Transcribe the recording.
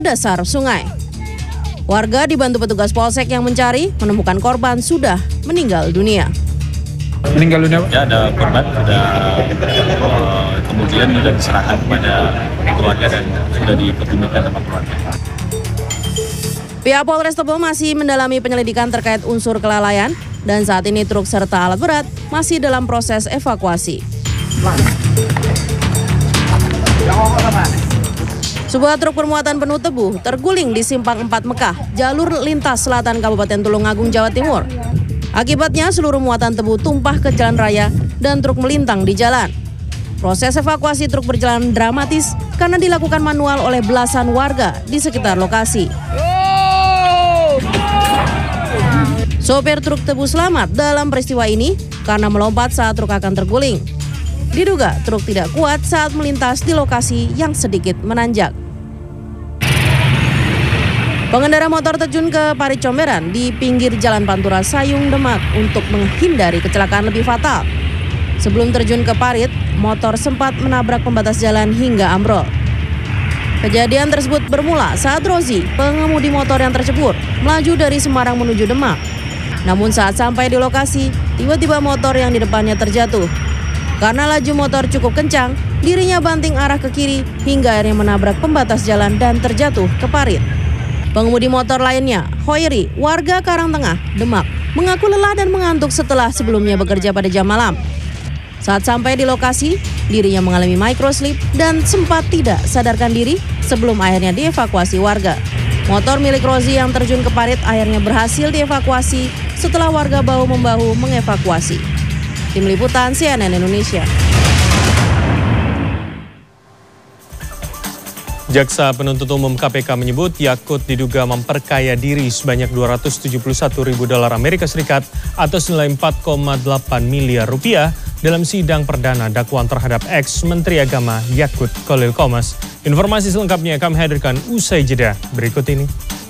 dasar sungai. Warga dibantu petugas polsek yang mencari menemukan korban sudah meninggal dunia. Meninggal dunia? Ya, ada korban, kemudian sudah diserahkan kepada keluarga dan sudah dipertemukan sama keluarga. Pihak Polres Tebo masih mendalami penyelidikan terkait unsur kelalaian dan saat ini truk serta alat berat masih dalam proses evakuasi. Sebuah truk bermuatan penuh tebu terguling di Simpang 4 Mekah, jalur lintas selatan Kabupaten Tulungagung, Jawa Timur. Akibatnya seluruh muatan tebu tumpah ke jalan raya dan truk melintang di jalan. Proses evakuasi truk berjalan dramatis karena dilakukan manual oleh belasan warga di sekitar lokasi. Sopir truk tebu selamat dalam peristiwa ini karena melompat saat truk akan terguling. Diduga truk tidak kuat saat melintas di lokasi yang sedikit menanjak. Pengendara motor terjun ke parit comberan di pinggir Jalan Pantura Sayung, Demak untuk menghindari kecelakaan lebih fatal. Sebelum terjun ke parit, motor sempat menabrak pembatas jalan hingga ambrol. Kejadian tersebut bermula saat Rozi, pengemudi motor yang tercebur, melaju dari Semarang menuju Demak. Namun saat sampai di lokasi, tiba-tiba motor yang di depannya terjatuh. Karena laju motor cukup kencang, dirinya banting arah ke kiri hingga akhirnya menabrak pembatas jalan dan terjatuh ke parit. Pengemudi motor lainnya, Hoiri, warga Karangtengah, Demak, mengaku lelah dan mengantuk setelah sebelumnya bekerja pada jam malam. Saat sampai di lokasi, dirinya mengalami microslip dan sempat tidak sadarkan diri sebelum akhirnya dievakuasi warga. Motor milik Rozi yang terjun ke parit akhirnya berhasil dievakuasi setelah warga bahu-membahu mengevakuasi. Tim Liputan CNN Indonesia. Jaksa Penuntut Umum KPK menyebut Yakut diduga memperkaya diri sebanyak $271.000 Amerika Serikat atau senilai 4,8 miliar rupiah dalam sidang perdana dakwaan terhadap ex-Menteri Agama Yakut Khalil Qomas. Informasi selengkapnya kami hadirkan usai jeda berikut ini.